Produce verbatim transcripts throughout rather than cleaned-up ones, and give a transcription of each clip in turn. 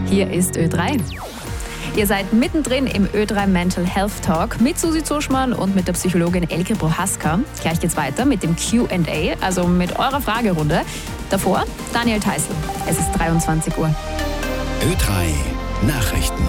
Hier ist Ö drei. Ihr seid mittendrin im Ö drei Mental Health Talk mit Susi Zuschmann und mit der Psychologin Elke Prohaska. Gleich geht's weiter mit dem Q and A, also mit eurer Fragerunde. Davor Daniel Theißl. Es ist dreiundzwanzig Uhr. Ö drei Nachrichten.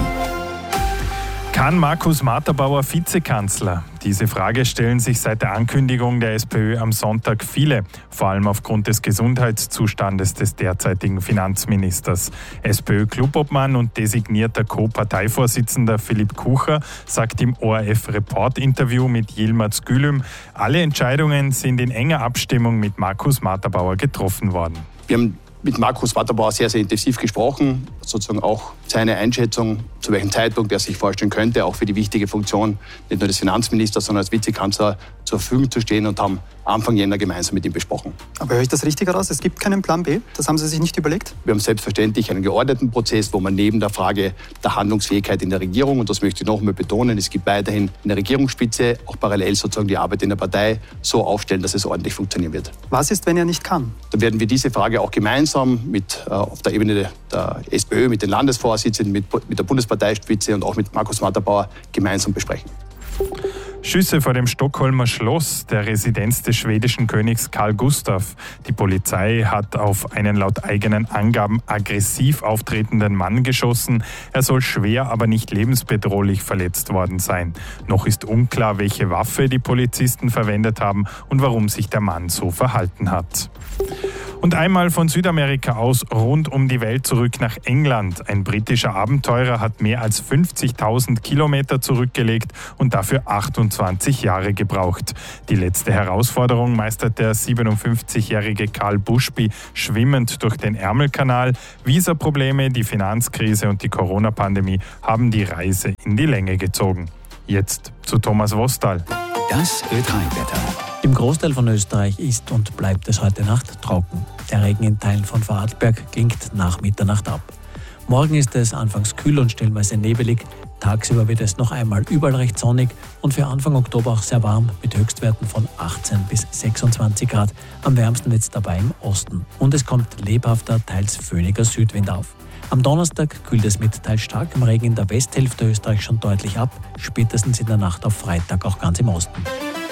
Kann Markus Matterbauer Vizekanzler? Diese Frage stellen sich seit der Ankündigung der SPÖ am Sonntag viele, vor allem aufgrund des Gesundheitszustandes des derzeitigen Finanzministers. SPÖ-Clubobmann und designierter Co-Parteivorsitzender Philipp Kucher sagt im O R F-Report-Interview mit Yilmaz Gülüm, alle Entscheidungen sind in enger Abstimmung mit Markus Matterbauer getroffen worden. Wir haben mit Markus Matterbauer sehr, sehr intensiv gesprochen, sozusagen auch seine Einschätzung, zu welchem Zeitpunkt er sich vorstellen könnte, auch für die wichtige Funktion nicht nur des Finanzministers, sondern als Vizekanzler zur Verfügung zu stehen, und haben Anfang Jänner gemeinsam mit ihm besprochen. Aber höre ich das richtig heraus? Es gibt keinen Plan B? Das haben Sie sich nicht überlegt? Wir haben selbstverständlich einen geordneten Prozess, wo man neben der Frage der Handlungsfähigkeit in der Regierung, und das möchte ich noch einmal betonen, es gibt weiterhin eine Regierungsspitze, auch parallel sozusagen die Arbeit in der Partei so aufstellen, dass es ordentlich funktionieren wird. Was ist, wenn er nicht kann? Dann werden wir diese Frage auch gemeinsam mit, äh, auf der Ebene der SPÖ, mit den Landesvorsitzenden, mit, mit der Bundesparteispitze und auch mit Markus Matterbauer gemeinsam besprechen. Schüsse vor dem Stockholmer Schloss, der Residenz des schwedischen Königs Carl Gustaf. Die Polizei hat auf einen laut eigenen Angaben aggressiv auftretenden Mann geschossen. Er soll schwer, aber nicht lebensbedrohlich verletzt worden sein. Noch ist unklar, welche Waffe die Polizisten verwendet haben und warum sich der Mann so verhalten hat. Und einmal von Südamerika aus rund um die Welt zurück nach England. Ein britischer Abenteurer hat mehr als fünfzigtausend Kilometer zurückgelegt und dafür achtundzwanzig Jahre gebraucht. Die letzte Herausforderung meistert der siebenundfünfzigjährige Karl Bushby schwimmend durch den Ärmelkanal. Visaprobleme, die Finanzkrise und die Corona-Pandemie haben die Reise in die Länge gezogen. Jetzt zu Thomas Wostal. Das Ö drei Wetter. Im Großteil von Österreich ist und bleibt es heute Nacht trocken. Der Regen in Teilen von Vorarlberg klingt nach Mitternacht ab. Morgen ist es anfangs kühl und stellenweise nebelig. Tagsüber wird es noch einmal überall recht sonnig und für Anfang Oktober auch sehr warm mit Höchstwerten von achtzehn bis sechsundzwanzig Grad. Am wärmsten wird es dabei im Osten. Und es kommt lebhafter, teils föhniger Südwind auf. Am Donnerstag kühlt es mit teils starkem Regen in der Westhälfte Österreichs schon deutlich ab, spätestens in der Nacht auf Freitag auch ganz im Osten.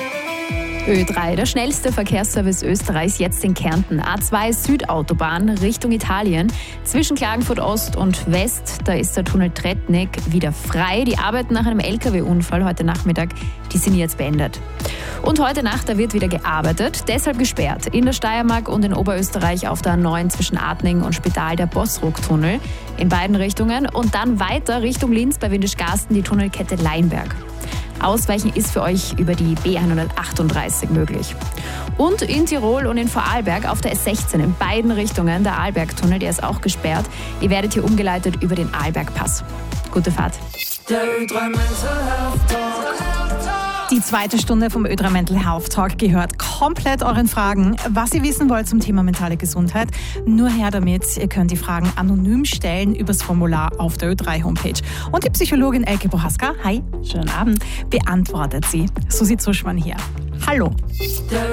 Ö drei, der schnellste Verkehrsservice Österreichs, jetzt in Kärnten. A zwei Südautobahn Richtung Italien. Zwischen Klagenfurt Ost und West, da ist der Tunnel Tretnik wieder frei. Die Arbeiten nach einem L K W-Unfall heute Nachmittag, die sind jetzt beendet. Und heute Nacht, da wird wieder gearbeitet, deshalb gesperrt. In der Steiermark und in Oberösterreich auf der A neun zwischen Adning und Spital der Bossruck-Tunnel in beiden Richtungen. Und dann weiter Richtung Linz bei Windischgarsten die Tunnelkette Leinberg. Ausweichen ist für euch über die B hundertachtunddreißig möglich. Und in Tirol und in Vorarlberg auf der S sechzehn in beiden Richtungen, der Arlbergtunnel, der ist auch gesperrt. Ihr werdet hier umgeleitet über den Arlbergpass. Gute Fahrt. Der Ö drei Mental Health Talk. Die zweite Stunde vom Ö drei Mental Health Talk gehört komplett euren Fragen. Was ihr wissen wollt zum Thema mentale Gesundheit, nur her damit. Ihr könnt die Fragen anonym stellen übers Formular auf der Ö drei Homepage. Und die Psychologin Elke Prohaska, hi, schönen Abend, beantwortet sie. Susi Zuschmann hier. Hallo.